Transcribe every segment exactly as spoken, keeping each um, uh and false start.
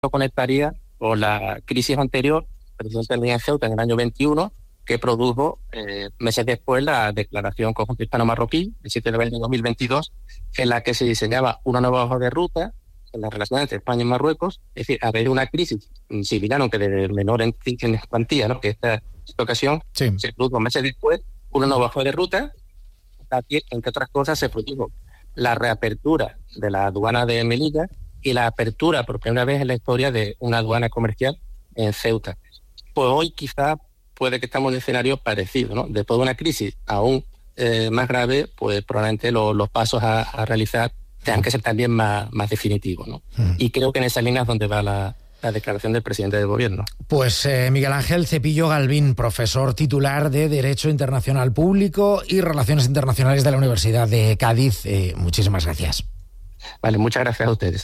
lo conectaría con la crisis anterior, precisamente en Ceuta en el año veintiuno, que produjo eh, meses después la declaración conjunta hispano-marroquí, el siete de abril de dos mil veintidós, en la que se diseñaba una nueva hoja de ruta en la relación entre España y Marruecos. Es decir, haber una crisis similar, aunque de menor en, en cuantía, ¿no?, que esta, esta ocasión, sí. Se produjo meses después una nueva hoja de ruta. Aquí, entre otras cosas, se produjo la reapertura de la aduana de Melilla y la apertura por primera vez en la historia de una aduana comercial en Ceuta. Pues hoy quizá puede que estamos en escenarios parecidos, ¿no? Después de una crisis aún eh, más grave, pues probablemente lo, los pasos a, a realizar tengan que ser también más, más definitivos, ¿no? Uh-huh. Y creo que en esa línea es donde va la, la declaración del presidente del gobierno. Pues eh, Miguel Ángel Cepillo Galvín, profesor titular de Derecho Internacional Público y Relaciones Internacionales de la Universidad de Cádiz. Eh, muchísimas gracias. Vale, muchas gracias a ustedes.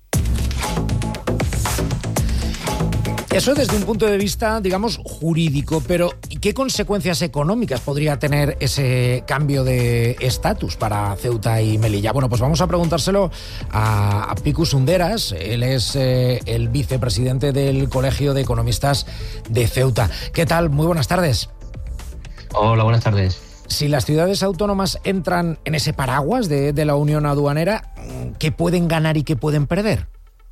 Eso desde un punto de vista, digamos, jurídico, pero ¿qué consecuencias económicas podría tener ese cambio de estatus para Ceuta y Melilla? Bueno, pues vamos a preguntárselo a, a Picu Sunderas. Él es eh, el vicepresidente del Colegio de Economistas de Ceuta. ¿Qué tal? Muy buenas tardes. Hola, buenas tardes. Si las ciudades autónomas entran en ese paraguas de, de la Unión Aduanera, ¿qué pueden ganar y qué pueden perder?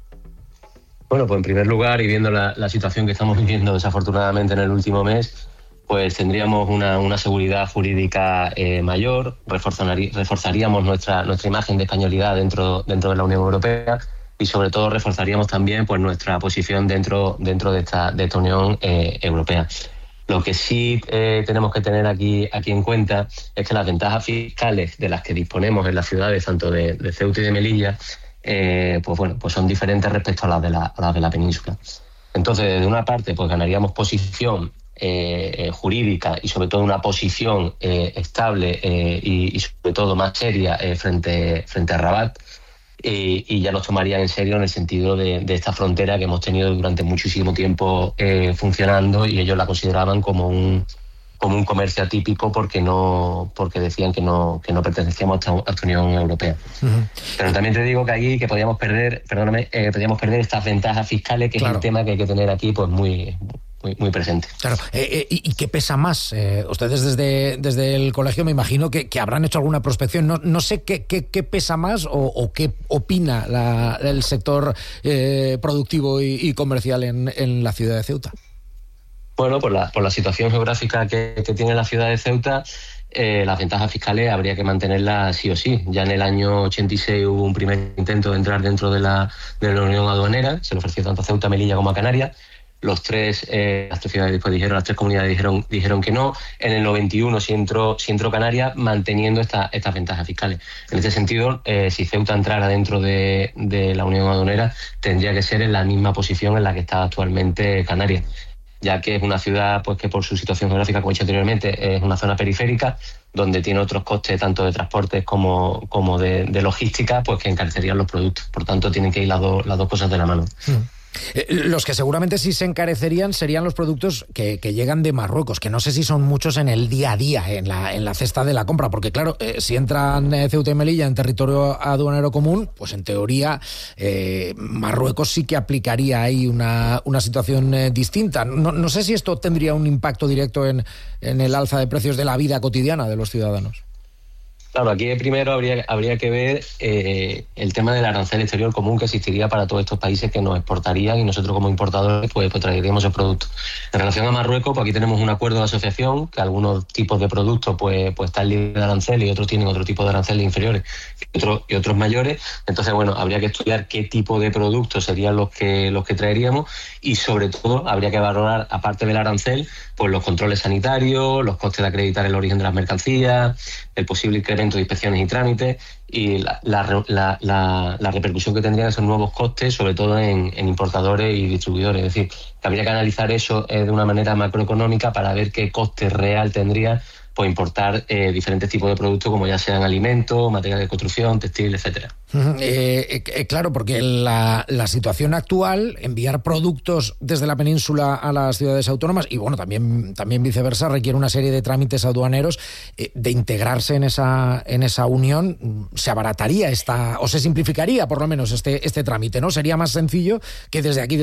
Bueno, pues en primer lugar, y viendo la, la situación que estamos viviendo desafortunadamente en el último mes, pues tendríamos una, una seguridad jurídica eh, mayor, reforzarí, reforzaríamos nuestra, nuestra imagen de españolidad dentro, dentro de la Unión Europea y sobre todo reforzaríamos también pues, nuestra posición dentro, dentro de, esta, de esta Unión eh, Europea. Lo que sí eh, tenemos que tener aquí, aquí en cuenta es que las ventajas fiscales de las que disponemos en las ciudades, tanto de, de Ceuta y de Melilla, Eh, pues bueno, pues son diferentes respecto a las de la, a las de la península. Entonces, de una parte, pues ganaríamos posición eh, jurídica y sobre todo una posición eh, estable eh, y, y sobre todo más seria eh, frente, frente a Rabat, eh, y ya nos tomarían en serio en el sentido de, de esta frontera que hemos tenido durante muchísimo tiempo eh, funcionando, y ellos la consideraban como un como un comercio atípico porque no porque decían que no que no pertenecíamos a esta, a esta Unión Europea. Uh-huh. Pero también te digo que allí que podíamos perder, perdóname, eh, podíamos perder estas ventajas fiscales, que claro, es un tema que hay que tener aquí pues muy muy, muy presente. Claro. Eh, eh, ¿Y qué pesa más? Eh, ustedes desde, desde el colegio me imagino que, que habrán hecho alguna prospección. No, no sé qué, qué, qué pesa más o, o qué opina la, el sector eh, productivo y, y comercial en, en la ciudad de Ceuta. Bueno, por la, por la situación geográfica que, que tiene la ciudad de Ceuta, eh, las ventajas fiscales habría que mantenerlas sí o sí. Ya en el año ochenta y seis hubo un primer intento de entrar dentro de la, de la Unión Aduanera, se le ofreció tanto a Ceuta, Melilla como a Canarias. Los tres, eh, las tres ciudades después dijeron, las tres comunidades dijeron, dijeron que no. En el noventa y uno sí entró, sí entró Canarias, manteniendo esta, estas ventajas fiscales. En este sentido, eh, si Ceuta entrara dentro de, de la Unión Aduanera, tendría que ser en la misma posición en la que está actualmente Canarias, ya que es una ciudad pues que por su situación geográfica, como he dicho anteriormente, es una zona periférica donde tiene otros costes tanto de transportes como, como de, de logística, pues que encarecerían los productos. Por tanto, tienen que ir las, do, las dos cosas de la mano. Hmm. Eh, los que seguramente sí se encarecerían serían los productos que, que llegan de Marruecos, que no sé si son muchos en el día a día, en la, en la cesta de la compra, porque claro, eh, si entran eh, Ceuta y Melilla en territorio aduanero común, pues en teoría eh, Marruecos sí que aplicaría ahí una, una situación eh, distinta. No, no sé si esto tendría un impacto directo en, en el alza de precios de la vida cotidiana de los ciudadanos. Claro, aquí primero habría, habría que ver eh, el tema del arancel exterior común que existiría para todos estos países que nos exportarían y nosotros como importadores pues, pues traeríamos el producto. En relación a Marruecos, pues aquí tenemos un acuerdo de asociación que algunos tipos de productos pues, pues están libres de arancel y otros tienen otro tipo de aranceles inferiores y otros, y otros mayores. Entonces, bueno, habría que estudiar qué tipo de productos serían los que, los que traeríamos y sobre todo habría que valorar, aparte del arancel, pues los controles sanitarios, los costes de acreditar el origen de las mercancías, el posible incremento de inspecciones y trámites y la, la, la, la, la repercusión que tendrían esos nuevos costes, sobre todo en, en importadores y distribuidores. Es decir, que habría que analizar eso eh, de una manera macroeconómica para ver qué coste real tendría pues importar eh, diferentes tipos de productos, como ya sean alimentos, material de construcción, textil, etcétera. Eh, eh, claro, porque la, la situación actual, enviar productos desde la península a las ciudades autónomas, y bueno, también, también viceversa, requiere una serie de trámites aduaneros. Eh, de integrarse en esa, en esa unión, se abarataría esta, o se simplificaría por lo menos este, este trámite, ¿no? Sería más sencillo que desde aquí,